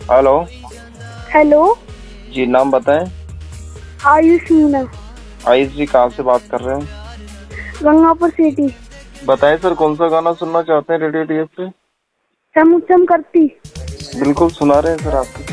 Hello. Hello. जी नाम बताएं। आयुष मीना। आयुष जी कहाँ से बात कर रहे हैं? गंगापुर सिटी। बताएं सर, कौन सा गाना सुनना चाहते हैं रेडियो टीएफ पे? चम चम करती। बिल्कुल सुना रहे हैं सर आपको।